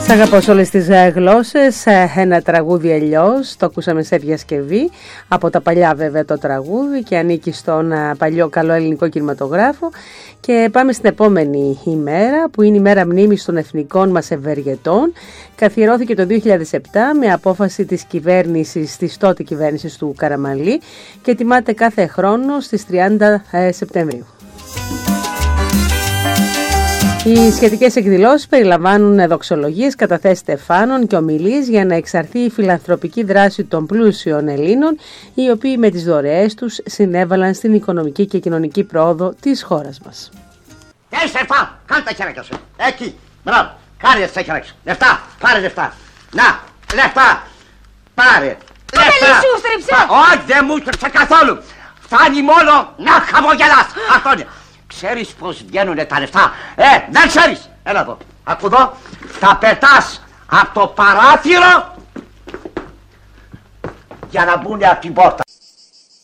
Σ' αγαπώ σε όλες τις γλώσσες, ένα τραγούδι αλλιώς, το ακούσαμε σε διασκευή, από τα παλιά βέβαια το τραγούδι και ανήκει στον παλιό καλό ελληνικό κινηματογράφο. Και πάμε στην επόμενη ημέρα, που είναι η μέρα μνήμης των εθνικών μας ευεργετών. Καθιερώθηκε το 2007 με απόφαση της κυβέρνησης, της τότε κυβέρνησης του Καραμανλή, και τιμάται κάθε χρόνο στις 30 Σεπτεμβρίου. Οι σχετικές εκδηλώσεις περιλαμβάνουν δοξολογίες, καταθέσεις στεφάνων και ομιλίες για να εξαρθεί η φιλανθρωπική δράση των πλούσιων Ελλήνων, οι οποίοι με τις δωρεές τους συνέβαλαν στην οικονομική και κοινωνική πρόοδο της χώρας μας. Έχεις λεφτά, κάνε τα χέρια σου. Εκεί, μπράβο, κάνε τα χέρια σου. Λεφτά, πάρε λεφτά. Να, λεφτά, πάρε. Λεφτά. Σου στρίψε. Όχι, δεν μου στρίψε καθόλου. Φτάνει μόνο να χαμογελάς. Αυτό είναι. Ξέρεις πως βγαίνουνε τα λεφτά? Δεν ξέρεις. Έλα εδώ. Ακού εδώ. Τα πετάς από το παράθυρο για να μπουνε από την πόρτα.